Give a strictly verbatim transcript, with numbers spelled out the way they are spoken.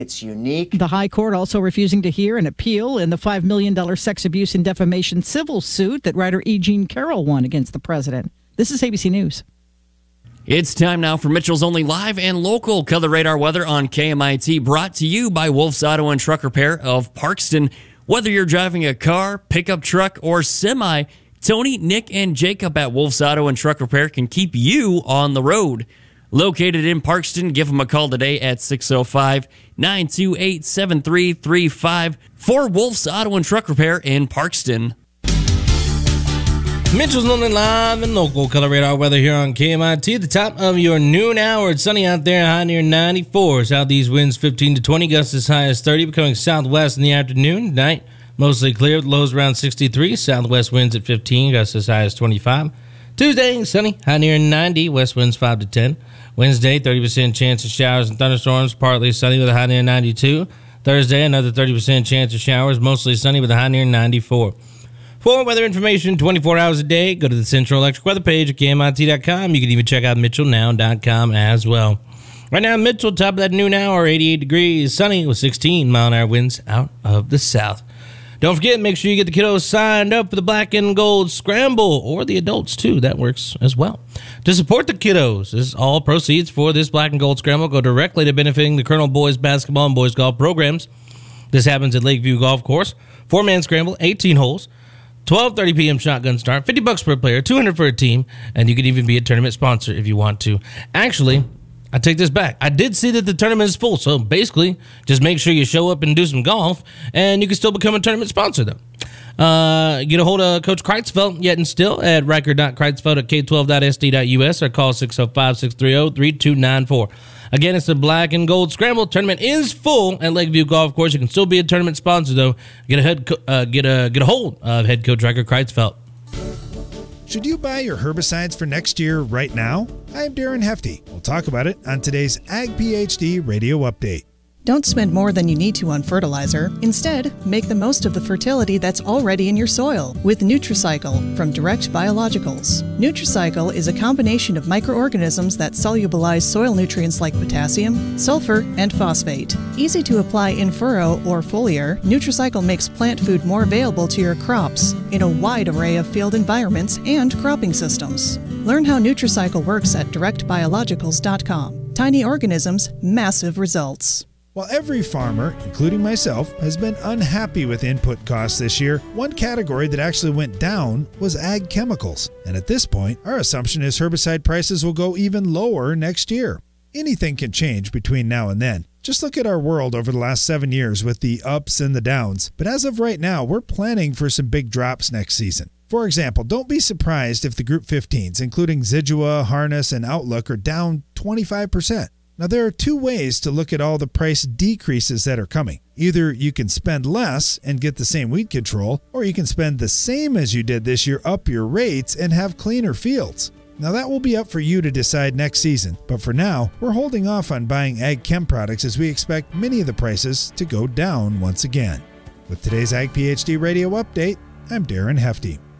It's unique. The High Court also refusing to hear an appeal in the five million dollars sex abuse and defamation civil suit that writer E. Jean Carroll won against the president. This is A B C News. It's time now for Mitchell's only live and local Color Radar weather on K M I T, brought to you by Wolf's Auto and Truck Repair of Parkston. Whether you're driving a car, pickup truck, or semi, Tony, Nick, and Jacob at Wolf's Auto and Truck Repair can keep you on the road. Located in Parkston, give them a call today at six oh five, nine two eight, seven three three five for Wolf's Auto and Truck Repair in Parkston. Mitchell's only live and local Color Radar weather here on K M I T. At the top of your noon hour, it's sunny out there, high near ninety-four. Southeast winds fifteen to twenty, gusts as high as thirty, becoming southwest in the afternoon. Tonight, mostly clear, with lows around sixty-three. Southwest winds at fifteen, gusts as high as twenty-five. Tuesday, sunny, high near ninety, west winds five to ten. Wednesday, thirty percent chance of showers and thunderstorms, partly sunny with a high near ninety-two. Thursday, another thirty percent chance of showers, mostly sunny with a high near ninety-four. For weather information twenty-four hours a day, go to the Central Electric Weather page at K M I T dot com. You can even check out Mitchell Now dot com as well. Right now, Mitchell, top of that noon hour, eighty-eight degrees, sunny with sixteen mile an hour winds out of the south. Don't forget, make sure you get the kiddos signed up for the Black and Gold Scramble, or the adults, too. That works as well. To support the kiddos, this all proceeds for this Black and Gold Scramble go directly to benefiting the Colonel Boys Basketball and Boys Golf programs. This happens at Lakeview Golf Course. Four-man scramble, eighteen holes, twelve thirty p.m. shotgun start, fifty bucks per player, two hundred for a team, and you can even be a tournament sponsor if you want to. Actually, I take this back. I did see that the tournament is full, so basically, just make sure you show up and do some golf, and you can still become a tournament sponsor, though. Uh, get a hold of Coach Kreitzfeld yet and still at riker dot kreitzfeld at k twelve dot s d dot u s or call six oh five, six three oh, three two nine four. Again, it's the Black and Gold Scramble. Tournament is full at Lakeview Golf Course. You can still be a tournament sponsor, though. Get a head, co- uh, get a get a hold of head coach Riker Kreitzfeld. Should you buy your herbicides for next year right now? I'm Darren Hefty. We'll talk about it on today's Ag PhD Radio Update. Don't spend more than you need to on fertilizer. Instead, make the most of the fertility that's already in your soil with Nutricycle from Direct Biologicals. Nutricycle is a combination of microorganisms that solubilize soil nutrients like potassium, sulfur, and phosphate. Easy to apply in furrow or foliar, Nutricycle makes plant food more available to your crops in a wide array of field environments and cropping systems. Learn how Nutricycle works at direct biologicals dot com. Tiny organisms, massive results. While every farmer, including myself, has been unhappy with input costs this year, one category that actually went down was ag chemicals. And at this point, our assumption is herbicide prices will go even lower next year. Anything can change between now and then. Just look at our world over the last seven years with the ups and the downs. But as of right now, we're planning for some big drops next season. For example, don't be surprised if the Group fifteens, including Zidua, Harness, and Outlook, are down twenty-five percent. Now, there are two ways to look at all the price decreases that are coming. Either you can spend less and get the same weed control, or you can spend the same as you did this year, up your rates, and have cleaner fields. Now, that will be up for you to decide next season, but for now, we're holding off on buying ag chem products as we expect many of the prices to go down once again. With today's Ag PhD Radio Update, I'm Darren Hefty.